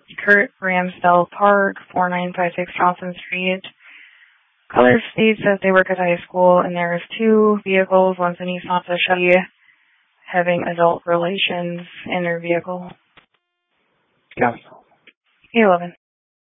Kurt Ramsdell Park, 4956 Johnson Street. Color states that they work at high school, and there's two vehicles. One's a Nissan Chevy having adult relations in their vehicle. Yeah. 11.